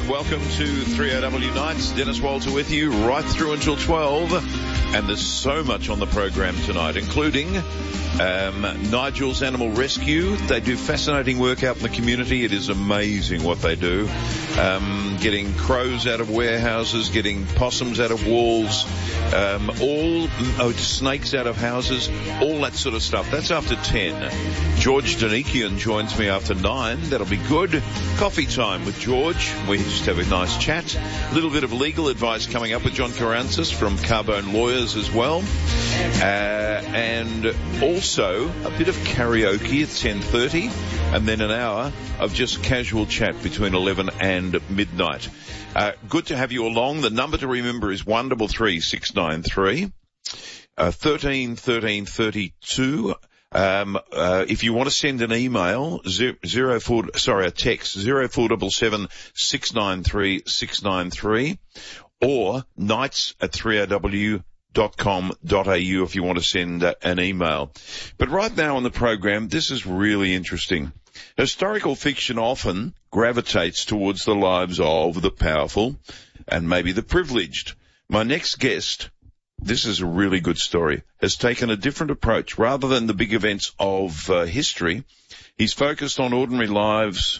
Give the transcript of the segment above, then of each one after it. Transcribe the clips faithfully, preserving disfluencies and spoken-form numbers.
and welcome to three O W Nights. Dennis Walter with you right through until twelve. And there's so much on the program tonight, including um, Nigel's Animal Rescue. They do fascinating work out in the community. It is amazing what they do. Um, getting crows out of warehouses, getting possums out of walls, um, all oh, snakes out of houses, all that sort of stuff. That's after ten. George Danikian joins me after nine. That'll be good. Coffee time with George. We just have a nice chat. A little bit of legal advice coming up with John Carancis from Carbone Lawyers as well. Uh, and also a bit of karaoke at ten thirty, and then an hour of just casual chat between eleven and midnight. Uh, good to have you along. The number to remember is one three three six nine three, uh, thirteen thirteen thirty-two. Um, uh, if you want to send an email, zero, zero four, sorry, a text, zero four seven seven six nine three six nine three, or nights at three O W dot com dot a u if you want to send uh, an email. But right now on the program, this is really interesting. Historical fiction often gravitates towards the lives of the powerful and maybe the privileged. My next guest, this is a really good story, has taken a different approach. Rather than the big events of uh, history, he's focused on ordinary lives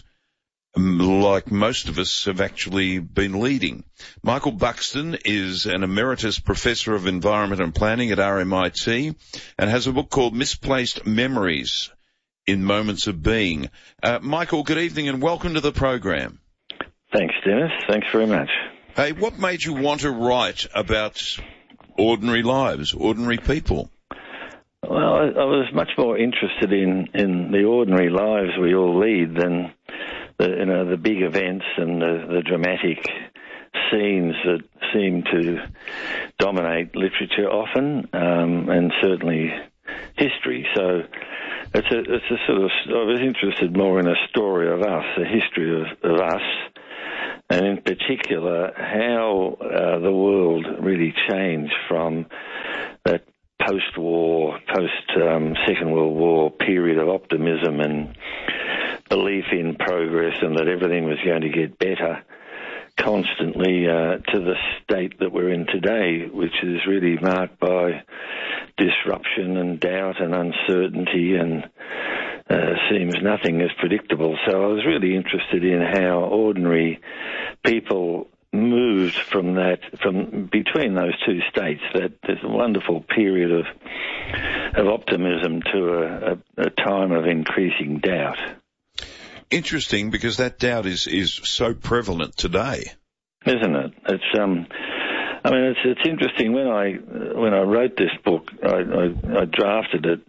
like most of us have actually been leading. Michael Buxton is an emeritus professor of environment and planning at R M I T and has a book called Misplaced Memories in Moments of Being. Uh, Michael, good evening and welcome to the program. Thanks, Dennis. Thanks very much. Hey, what made you want to write about ordinary lives, ordinary people? Well, I, I was much more interested in, in the ordinary lives we all lead than the, you know, the big events and the, the dramatic scenes that seem to dominate literature often, um, and certainly history. So it's a, it's a sort of, I was interested more in a story of us, a history of, of us, and in particular how uh, the world really changed from that post-war, post-Second um, World War period of optimism and belief in progress and that everything was going to get better constantly uh, to the state that we're in today, which is really marked by disruption and doubt and uncertainty, and uh, seems nothing is predictable. So I was really interested in how ordinary people moved from that, from between those two states, that there's a wonderful period of of optimism to a, a, a time of increasing doubt. Interesting, because that doubt is, is so prevalent today, isn't it? It's um, I mean, it's it's interesting. When I when I wrote this book, I, I, I drafted it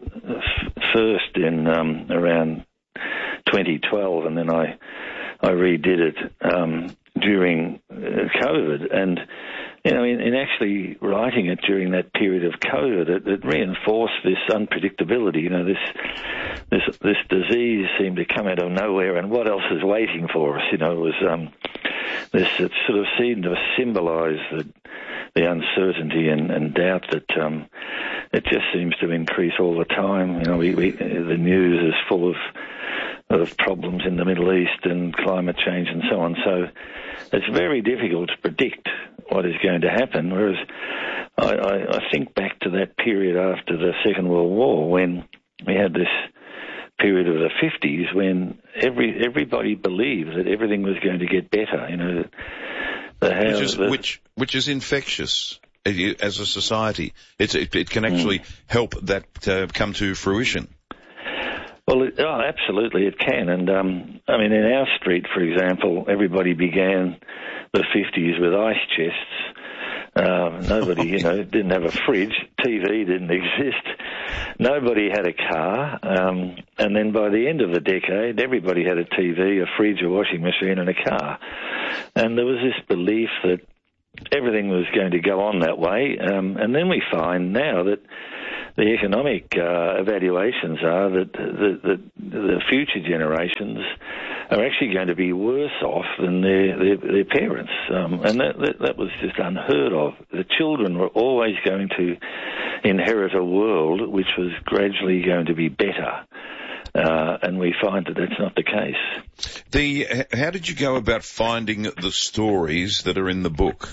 first in um, around twenty twelve, and then I I redid it um, during uh, COVID, and you know, in, in actually writing it during that period of COVID, it, it reinforced this unpredictability. You know, this this this disease seemed to come out of nowhere, and what else is waiting for us? You know, it was um, this. It sort of seemed to symbolise the the uncertainty and, and doubt that um, it just seems to increase all the time. You know, we, we the news is full of of problems in the Middle East and climate change and so on. So it's very difficult to predict what is going to happen, whereas I, I, I think back to that period after the Second World War when we had this period of the fifties when every everybody believed that everything was going to get better. You know, the how, which is the, which which is infectious as a society. It's, it, it can actually mm. help that uh, come to fruition. Well, it, oh, absolutely, it can. And, um, I mean, in our street, for example, everybody began the fifties with ice chests. Uh, nobody, you know, didn't have a fridge. T V didn't exist. Nobody had a car. Um, and then by the end of the decade, everybody had a T V, a fridge, a washing machine, and a car. And there was this belief that everything was going to go on that way. Um, and then we find now that the economic uh, evaluations are that the, the, the future generations are actually going to be worse off than their, their, their parents. Um, and that, that, that was just unheard of. The children were always going to inherit a world which was gradually going to be better. uh, and we find that that's not the case. The how did you go about finding the stories that are in the book?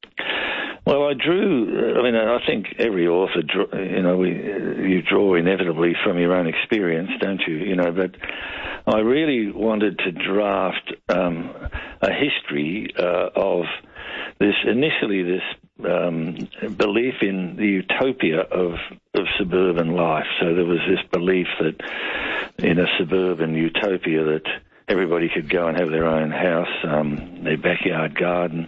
Well, I drew. I mean, I think every author, you know, we, you draw inevitably from your own experience, don't you? You know, but I really wanted to draft um, a history uh, of this. Initially, this um, belief in the utopia of of suburban life. So there was this belief that in a suburban utopia that everybody could go and have their own house, um, their backyard garden.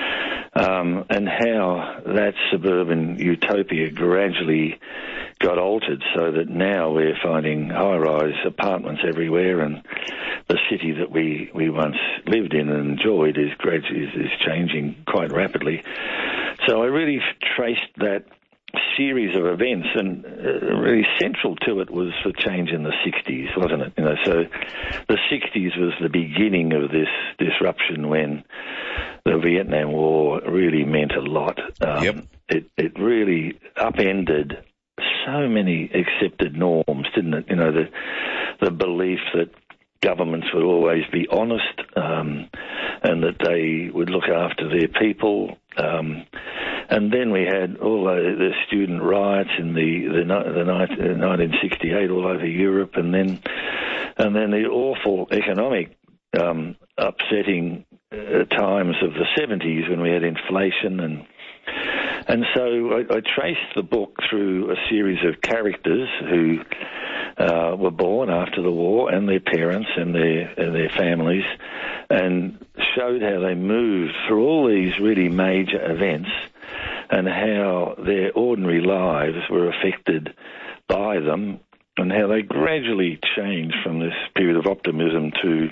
Um, and how that suburban utopia gradually got altered so that now we're finding high-rise apartments everywhere, and the city that we, we once lived in and enjoyed is, gradually, is, is changing quite rapidly. So I really traced that series of events, and uh, really central to it was the change in the sixties, wasn't it? You know, so the sixties was the beginning of this disruption when the Vietnam War really meant a lot. Um, yep. It it really upended so many accepted norms, didn't it? You know, the the belief that governments would always be honest, um, and that they would look after their people. Um, and then we had all the, the student riots in the the, the nineteen sixty-eight all over Europe, and then and then the awful economic um, upsetting uh, times of the seventies when we had inflation, and and so I, I traced the book through a series of characters who uh, were born after the war, and their parents and their and their families, and showed how they moved through all these really major events, and how their ordinary lives were affected by them, and how they gradually changed from this period of optimism to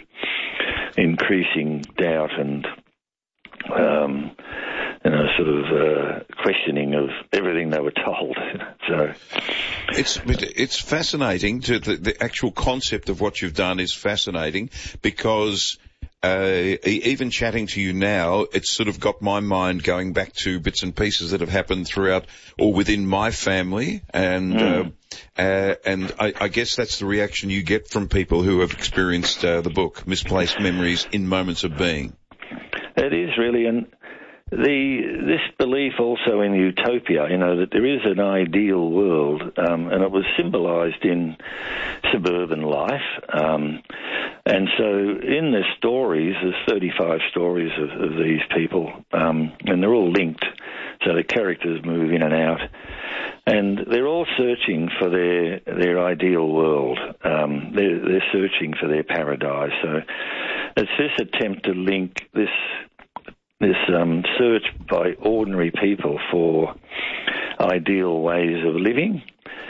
increasing doubt and um, you know, sort of uh, questioning of everything they were told. So it's it's fascinating. To the, the actual concept of what you've done is fascinating, because Uh, even chatting to you now, it's sort of got my mind going back to bits and pieces that have happened throughout or within my family, and mm. uh, uh, and I, I guess that's the reaction you get from people who have experienced uh, the book, Misplaced Memories in Moments of Being. It is really, and the this belief also in utopia, you know, that there is an ideal world, um, and it was symbolised in suburban life. Um, And so in the stories, there's thirty-five stories of, of these people, um, and they're all linked, so the characters move in and out. And they're all searching for their their ideal world. Um, they're, they're searching for their paradise. So it's this attempt to link this, this um, search by ordinary people for ideal ways of living.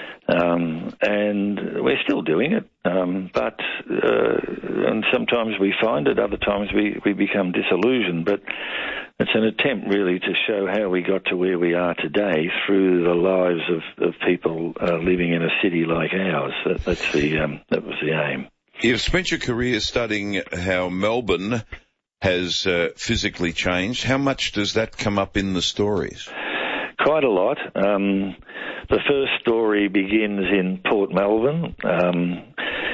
Um, and we're still doing it, um, but uh, and sometimes we find it, other times we, we become disillusioned, but it's an attempt really to show how we got to where we are today through the lives of, of people uh, living in a city like ours. That, that's the um, that was the aim. You've spent your career studying how Melbourne has uh, physically changed. How much does that come up in the stories? Quite a lot. Um, the first story begins in Port Melbourne um,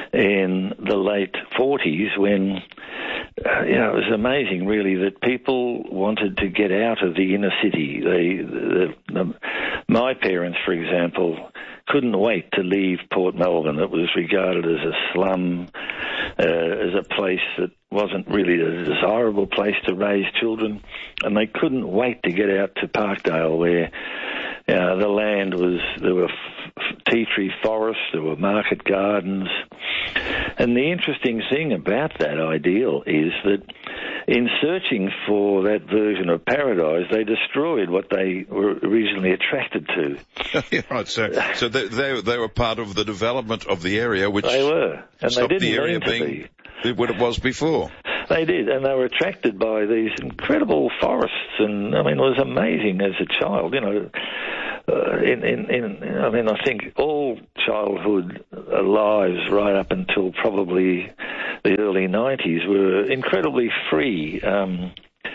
in the late forties when, uh, you know, it was amazing really that people wanted to get out of the inner city. They, the, the, my parents, for example, couldn't wait to leave Port Melbourne. It was regarded as a slum, uh, as a place that wasn't really a desirable place to raise children, and they couldn't wait to get out to Parkdale, where uh, the land was, there were f- tea tree forests, there were market gardens. And the interesting thing about that ideal is that in searching for that version of paradise, they destroyed what they were originally attracted to. Yeah, right. So, so they, they they were part of the development of the area, which they were, and stopped they didn't the area mean to being be. what it was before. They did, and they were attracted by these incredible forests, and I mean, it was amazing as a child, you know. Uh, in, in, in, I mean, I think all childhood lives right up until probably the early nineties were incredibly free. Um,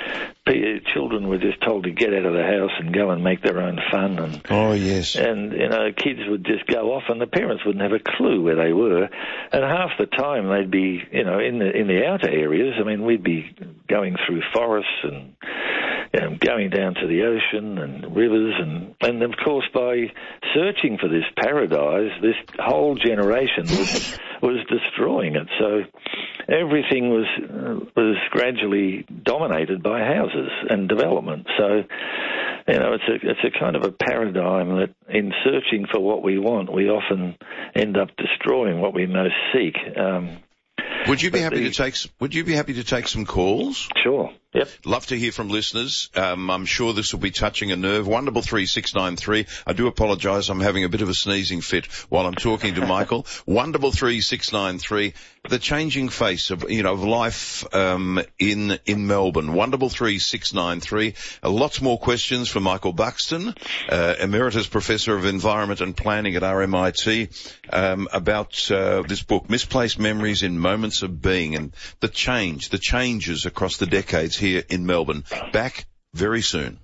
children were just told to get out of the house and go and make their own fun. And, oh, yes. And, you know, kids would just go off and the parents wouldn't have a clue where they were. And half the time they'd be, you know, in the in the outer areas. I mean, we'd be going through forests and, you know, going down to the ocean and rivers. And, and, of course, by searching for this paradise, this whole generation was, was destroying it. So everything was uh, was gradually dominated by houses and development. So, you know, it's a it's a kind of a paradigm that in searching for what we want, we often end up destroying what we most seek. Um, would you be happy the, to take Would you be happy to take some calls? Sure. Yep. Love to hear from listeners. Um, I'm sure this will be touching a nerve. one double three six nine three. I do apologise. I'm having a bit of a sneezing fit while I'm talking to Michael. one double three six nine three. The changing face of, you know, of life, um, in, in Melbourne. one double three six nine three. Uh, lots more questions for Michael Buxton, uh, Emeritus Professor of Environment and Planning at R M I T, um, about, uh, this book, Misplaced Memories in Moments of Being, and the change, the changes across the decades here in Melbourne. Back very soon.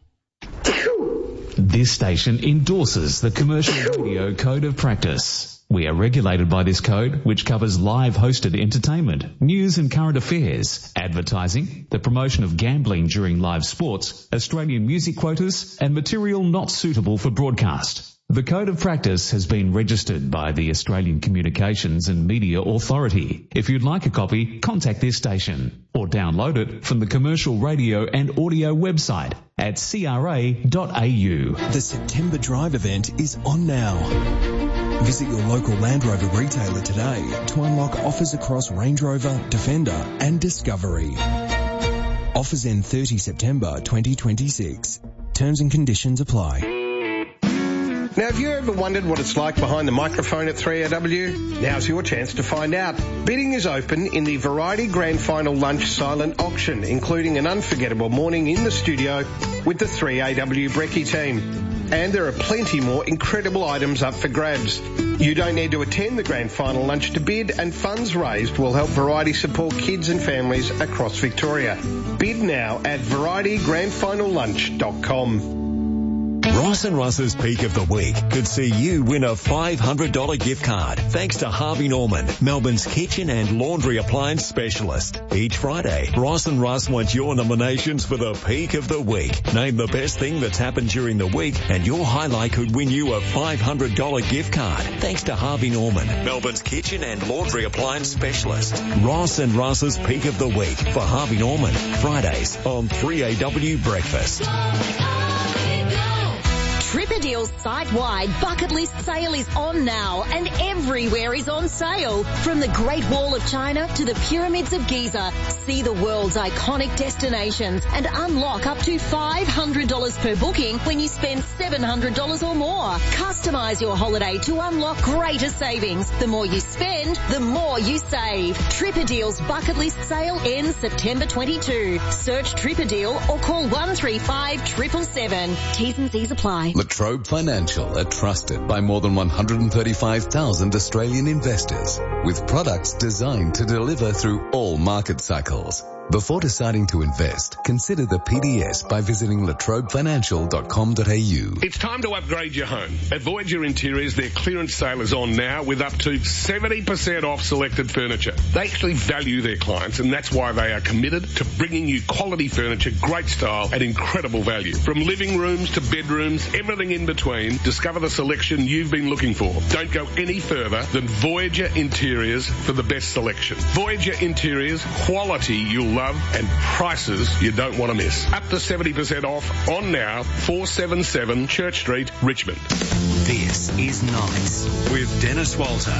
This station endorses the Commercial Radio Code of Practice. We are regulated by this code, which covers live hosted entertainment, news and current affairs, advertising, the promotion of gambling during live sports, Australian music quotas, and material not suitable for broadcast. The Code of Practice has been registered by the Australian Communications and Media Authority. If you'd like a copy, contact this station or download it from the Commercial Radio and Audio website at c r a dot a u. The September Drive event is on now. Visit your local Land Rover retailer today to unlock offers across Range Rover, Defender and Discovery. Offers end thirtieth September twenty twenty-six. Terms and conditions apply. Now, have you ever wondered what it's like behind the microphone at three A W? Now's your chance to find out. Bidding is open in the Variety Grand Final Lunch Silent Auction, including an unforgettable morning in the studio with the three A W Brekkie team. And there are plenty more incredible items up for grabs. You don't need to attend the Grand Final Lunch to bid, and funds raised will help Variety support kids and families across Victoria. Bid now at variety grand final lunch dot com. Ross and Russ's Peak of the Week could see you win a five hundred dollars gift card thanks to Harvey Norman, Melbourne's kitchen and laundry appliance specialist. Each Friday, Ross and Russ want your nominations for the Peak of the Week. Name the best thing that's happened during the week and your highlight could win you a five hundred dollars gift card thanks to Harvey Norman, Melbourne's kitchen and laundry appliance specialist. Ross and Russ's Peak of the Week for Harvey Norman, Fridays on three A W Breakfast. Tripadeal's site-wide bucket list sale is on now, and everywhere is on sale. From the Great Wall of China to the Pyramids of Giza, see the world's iconic destinations and unlock up to five hundred dollars per booking when you spend seven hundred dollars or more. Customise your holiday to unlock greater savings. The more you spend, the more you save. Tripadeal's bucket list sale ends September twenty-second. Search Tripadeal or call one three five seven seven seven. T's and C's apply. Latrobe Financial are trusted by more than one hundred thirty-five thousand Australian investors with products designed to deliver through all market cycles. Before deciding to invest, consider the P D S by visiting latrobe financial dot com dot a u. It's time to upgrade your home. At Voyager Interiors, their clearance sale is on now with up to seventy percent off selected furniture. They actually value their clients, and that's why they are committed to bringing you quality furniture, great style at incredible value. From living rooms to bedrooms, everything in between, discover the selection you've been looking for. Don't go any further than Voyager Interiors for the best selection. Voyager Interiors, quality you'll love and prices you don't want to miss. Up to seventy percent off on now, four seventy-seven Church Street, Richmond. This is Nights with Dennis Walter.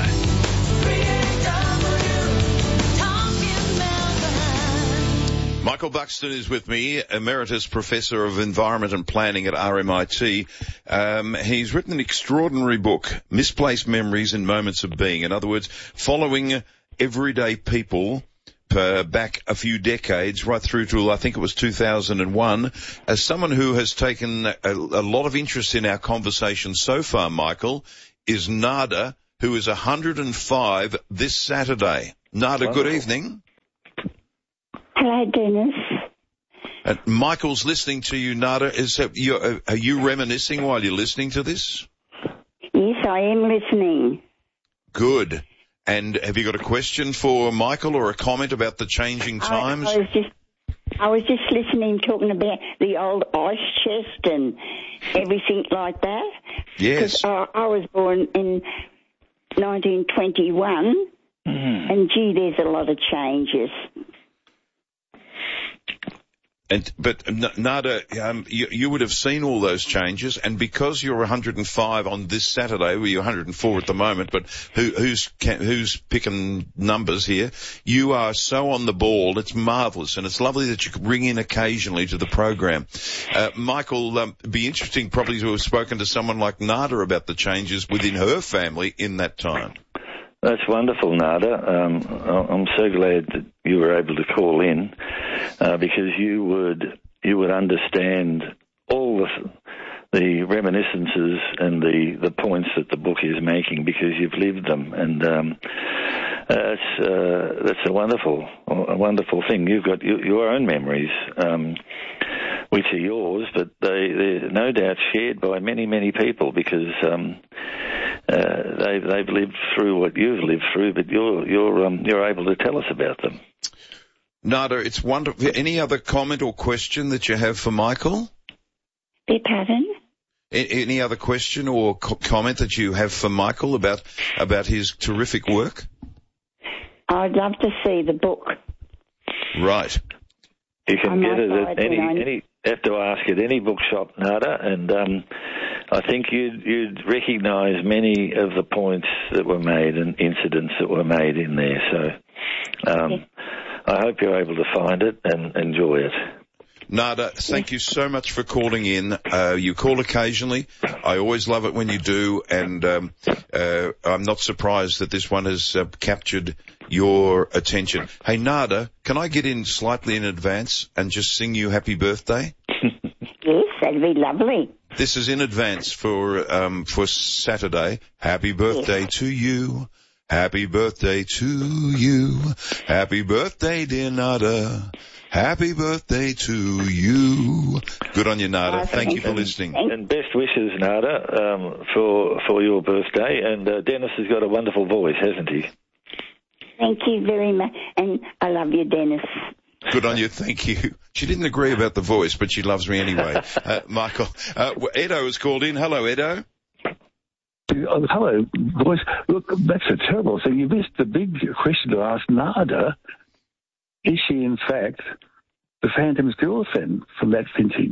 Michael Buxton is with me, Emeritus Professor of Environment and Planning at R M I T. Um, he's written an extraordinary book, Misplaced Memories in Moments of Being. In other words, following everyday people Uh, back a few decades, right through to, I think it was two thousand one. As someone who has taken a, a lot of interest in our conversation so far, Michael, is Nada, who is one hundred five this Saturday. Nada, wow. Good evening. Hello, Dennis. Uh, Michael's listening to you, Nada. Is that you, uh, are you reminiscing while you're listening to this? Yes, I am listening. Good. And have you got a question for Michael or a comment about the changing times? I, I was just, I was just listening, talking about the old ice chest and everything like that. Yes. Because I, I was born in nineteen twenty-one, mm. and gee, there's a lot of changes. And, but Nada, um, you, you would have seen all those changes, and because you're one hundred and five on this Saturday, well, you're one hundred and four at the moment, but who, who's who's picking numbers here? You are so on the ball. It's marvellous, and it's lovely that you could ring in occasionally to the program. Uh, Michael, um, it'd be interesting probably to have spoken to someone like Nada about the changes within her family in that time. That's wonderful, Nada. Um, I'm so glad that you were able to call in uh, because you would you would understand all the the reminiscences and the, the points that the book is making because you've lived them, and um, that's uh, that's a wonderful a wonderful thing. You've got your, your own memories, um, which are yours, but they they're no doubt shared by many many people because. Um, Uh, they've, they've lived through what you've lived through, but you're you're um, you're able to tell us about them. Nada, it's wonderful. Any other comment or question that you have for Michael? Beg pardon? A- any other question or co- comment that you have for Michael about about his terrific work? I'd love to see the book. Right. You can get it at any any. Have to ask at any bookshop, Nada, and um, I think you'd, you'd recognise many of the points that were made and incidents that were made in there. So um, yeah. I hope you're able to find it and enjoy it. Nada, thank you so much for calling in. Uh, you call occasionally. I always love it when you do, and um, uh, I'm not surprised that this one has uh, captured your attention. Hey, Nada, can I get in slightly in advance and just sing you happy birthday? Yes, that'd be lovely. This is in advance for um, for Saturday. Happy birthday yes. to you. Happy birthday to you. Happy birthday, dear Nada. Happy birthday to you. Good on you, Nada. Oh, thank, thank you for listening. And best wishes, Nada, um, for for your birthday. And uh, Dennis has got a wonderful voice, hasn't he? Thank you very much. And I love you, Dennis. Good on you. Thank you. She didn't agree about the voice, but she loves me anyway. Uh, Michael, uh, Edo has called in. Hello, Edo. Oh, hello, boys. Look, that's a terrible thing. You missed the big question to ask Nada. Is she, in fact, the Phantom's girlfriend from that vintage?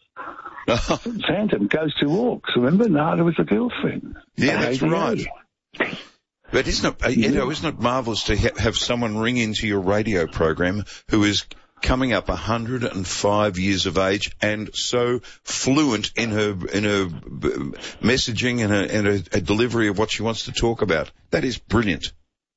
Phantom goes to walks. Remember, Nada was the girlfriend. Yeah, that's right. But isn't it, you know, isn't it marvellous to ha- have someone ring into your radio program who is coming up one hundred and five years of age and so fluent in her in her messaging and her, and her, her delivery of what she wants to talk about? That is brilliant.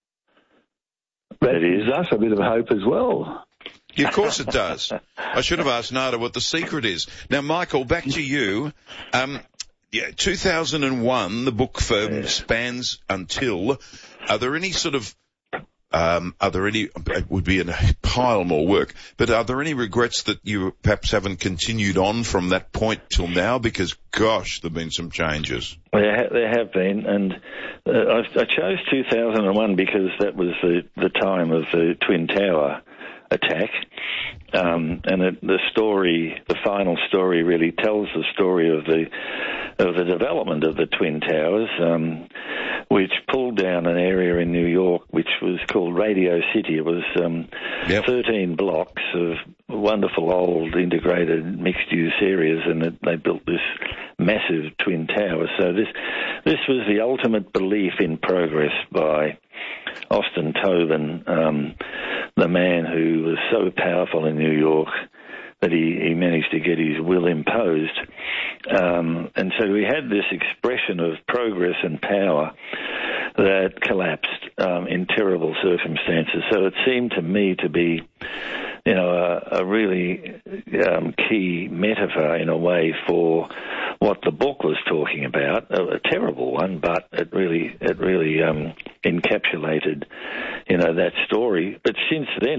That is us a bit of hope as well. Yeah, of course it does. I should have asked Nada what the secret is. Now, Michael, back to you. Um, yeah, two thousand one, the book firm spans until. Are there any sort of, um, are there any, it would be a pile more work, but are there any regrets that you perhaps haven't continued on from that point till now? Because, gosh, there have been some changes. There, ha- there have been, and uh, I, I chose two thousand one because that was the, the time of the Twin Tower attack, um, and it, the story, the final story, really tells the story of the of the development of the Twin Towers, um, which pulled down an area in New York which was called Radio City. It was um, yep. thirteen blocks of wonderful old integrated mixed-use areas, and it, they built this massive Twin Towers. So this this was the ultimate belief in progress by Austin Tobin, um, the man who was so powerful in New York that he, he managed to get his will imposed. Um, and so we had this expression of progress and power that collapsed um, in terrible circumstances. So it seemed to me to be, you know, a, a really um, key metaphor in a way for what the book was talking about, a, a terrible one, but it really, it really um, encapsulated, you know, that story. But since then,